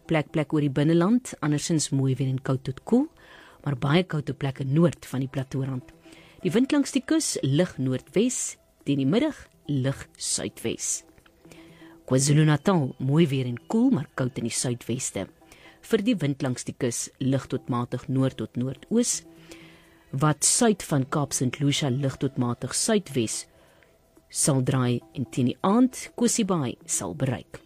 plek oor die binneland, andersins mooi weer en koud tot koel, maar baie koud op plekke noord van die plateaurand. Die wind langs die kus lig noordwes, teen die middag lig suidwes. KwaZulu-Natal, mooi weer en koel, maar koud in die suidweste. Vir die wind langs die kus lig tot matig noord tot noordoos, wat suid van Kaap St. Lucia lig tot matig suidwes sal draai en teen die aand Kosi Baai sal bereik.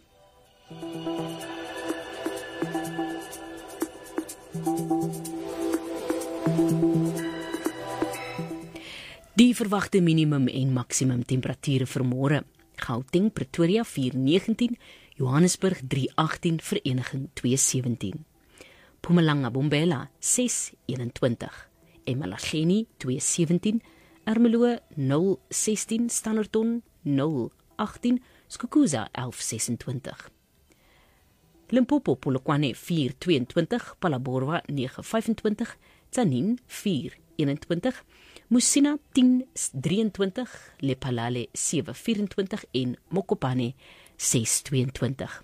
Die verwagte minimum en maksimum temperature vir môre. Gauteng, Pretoria 4:19, Johannesburg 3:18, Vereniging 2:17. Mpumalanga, Bombela 6:21, Emalageni 2:17, Ermelo 0:16, Standerton 0:18, Skukuza 11:26. Limpopo, Polokwane 4:22, Phalaborwa 9:25, Tzaneen 4:21, Musina 10:23, Lephalale 7:24 en Mokopane 6:22.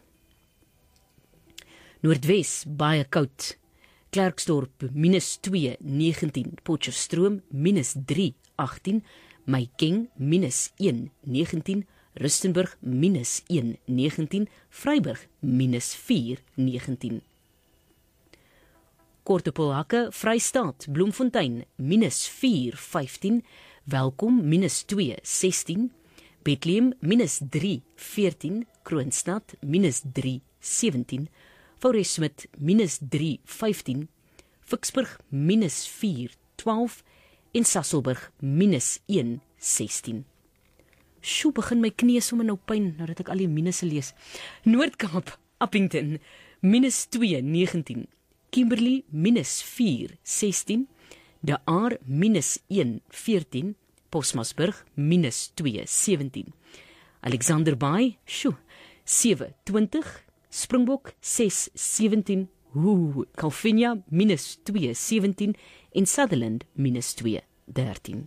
Noordwes, baie koud. Klerksdorp -2:19, Potchefstroom -3:18, Mahikeng -1:19, Rustenburg -1:19, Vryburg -4:19. Kortepolhakke, Vrystaat, Bloemfontein -4:15, Welkom -2:16, Bethlehem -3:14, Kroonstad -3:17, Fourie-Smit -3:15, Vicksburg -4:12 en Sasolburg -1:16. Sjoe, begin my knie sommer nou pyn, nou dat ek al die minusse lees. Noord-Kaap, Appington -2:19, Kimberley -4:16, De Aar -1:14, Posmasburg -2:17, Alexander Bay, 7:20, Springbok 6:17, Calvinia -2:17 en Sutherland -2:13.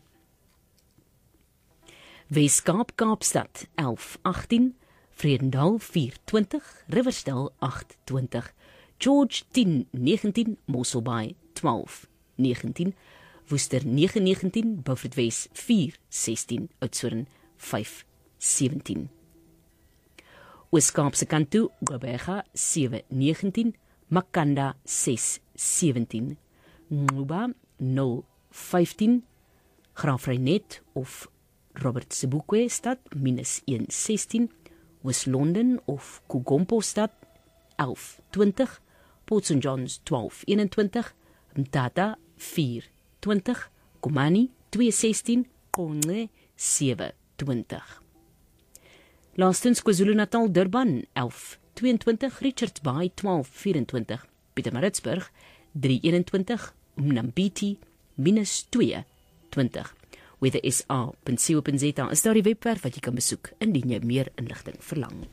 Weskaap, Kaapstad 11:18, Vredendal 4:20, Riversdale 8:20, George 10:19, Mossel Bay 12:19, Woester 9:19, Beaufort Wes 4:16, Oudtshoorn 5:17. Oos-Kaapse kant toe, Gqeberha 7:19, Makanda 6:17, Nquba 0:15, Graafrenet of Robert Sebokwe stad -1:16, Oos-London of Kugompo stad 11:20, Port St. John's 12:21, Mthatha 4:20, Komani 2:16, Qonce 7:20. Laastens KwaZulu-Natal, Durban 11:22, Richards Bay 12:24, Pietermaritzburg 3:21, Mnambiti -2:20. weathersa.co.za is daar die webwerf wat jy kan besoek indien jy meer inligting verlang.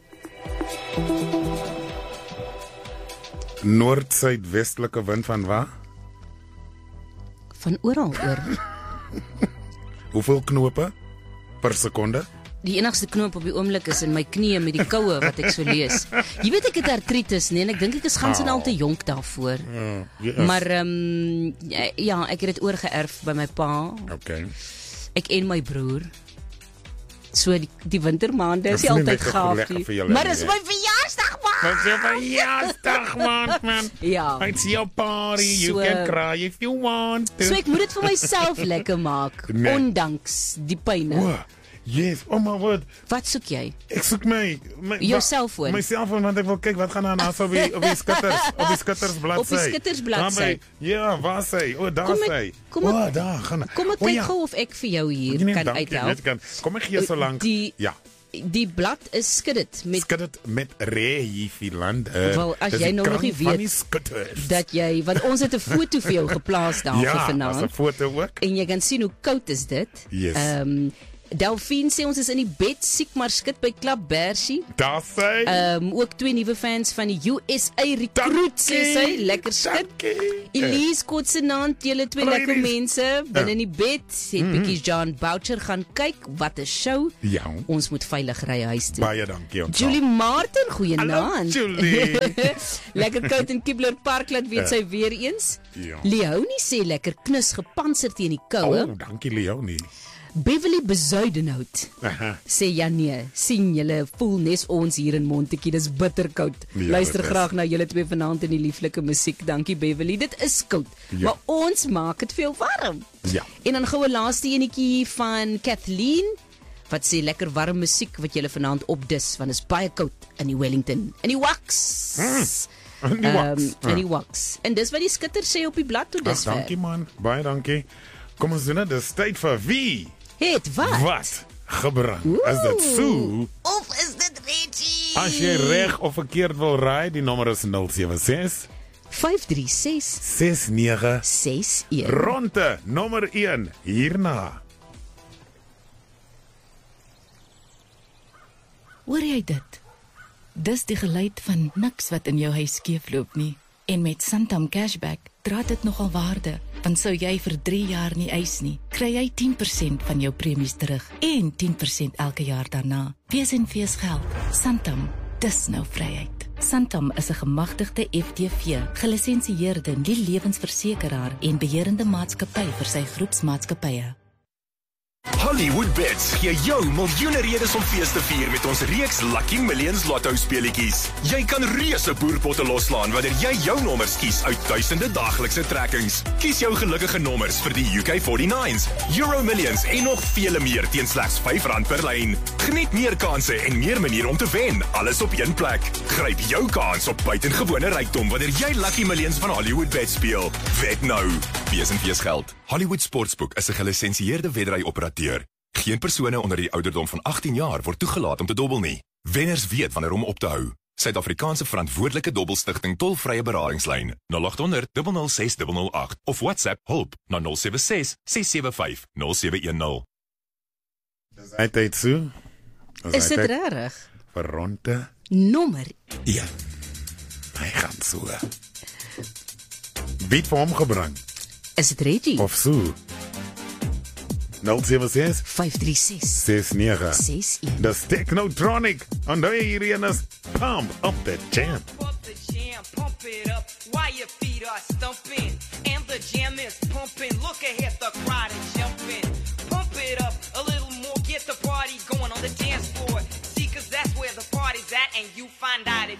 Noord-suidwestelike wind van waar? Van oral oor. Hoeveel knope per sekonde? Die enigste knoop op die oomblik is in my knie met die koue wat ek so lees. Jy weet ek het artritis, nee, en ek dink ek is gans en al te jonk daarvoor. Maar ja, ek het dit oorgeerf by my pa. Okay. Ek en my broer. So die wintermaande is altyd gaaf. Maar dis my verjaarsdag, man. Dis jou verjaarsdag, man. Ja. It's your party, you can cry if you want to. So ek moet dit vir myself lekker maak, ondanks die pyne. Yes, oh my word. Wat soek jy? Ek soek my jou selfoon. My selfoon, want ek wil kyk wat gaan aan op die skittersbladsy. Op die skittersbladsy. Ja, waar sê? O, daar sê. Daar gaan. Kom ek kyk gou of ek vir jou hier kan uithelp. Kom ek gee so lank. Ja. Die blad is skit dit met Rehifiland. Wel, as jy nou nog nie weet dat jy, want ons het 'n foto vir jou geplaas daar vir vanaand. Ja, 'n foto ook. En jy kan sien hoe koud is dit. Yes. Delphine sê ons is in die bed siek maar skit by Klap Bersie. Daar sê. Ook 2 nuwe fans van die USA Recruit sê sy, lekker skit. Elise Kotsenant, julle 2 lekker mense binne in die bed. Het bietjie John Boucher gaan kyk, wat 'n show. Ja. Ons moet veilig ry huis toe. Baie dankie ons. Julie Martin, goeienaand. Julie. Lekker koud in Kibler Park, laat weet sy weer eens. Ja. Leonie sê lekker knus gepanser teen die koue. Dankie Leonie. Beverly Bezuidenhout sê ja nee, sien julle voel nes ons hier in Montetjie, dis bitterkoud. Luister graag na julle 2 vanaand in die lieflike musiek. Dankie Beverly, dit is koud, maar ons maak dit veel warm. Ja. En dan gou 'n laaste enetjie van Kathleen wat sê lekker warm musiek wat julle vanaand opdis, want is baie koud in die Wellington, in die Wax. In die Wax. En dis wat die skitter sê op die blad toe dis. Dankie man, baie dankie. Kom ons doen dit, dis tyd vir wie? Het wat? Wat gebrand? Is dit Sue? Of is dit Reggie? As jy reg of verkeerd wil raai, die nommer is 076 536 6961. Ronde nommer 1 hierna. Hoor jy dit? Dis die geluid van niks wat in jou huis skeefloop nie. En met Santam Cashback dra dit nogal waarde, want sou jy vir 3 jaar nie eis nie, kry jy 10% van jou premies terug en 10% elke jaar daarna. Wees en fees geld. Santam, dis nou vryheid. Santam is 'n gemagtigde FTV, gelisensieerde nie-lewensversekeraar en beheerende maatskappy vir sy groepsmaatskappye. Hollywood Bets gee jou miljoene redes om fees te vier met ons reeks Lucky Millions Lotto speletjies. Jy kan reuse boerpotte loslaan wanneer jy jou nommers kies uit duisende daaglikse trekkings. Kies jou gelukkige nommers vir die UK49s, Euro Millions en nog vele meer teen slegs R5 per lyn. Geniet meer kansse en meer maniere om te wen, alles op een plek. Gryp jou kans op buitengewone rykdom wanneer jy Lucky Millions van Hollywood Bets speel. Wet nou. Wees en fees geld. Hollywood Sportsbook is 'n gelisensieerde wedry-operateur. Geen persone onder die ouderdom van 18 jaar word toegelaat om te dobbel nie. Wenners weet wanneer om op te hou. Suid-Afrikaanse verantwoordelike dobbelstigting tolvrye beradingslyn 0800 006 008 of WhatsApp hulp na 076 675 0710. Dis uitheid so. Is dit reg? Vir ronde nommer 1. Hy gaan so. Wie het vir hom gebring? Is dit Reggie? Of so? 076 536 6961. Dis Technotronic. En daar hier is Pump Up the Jam.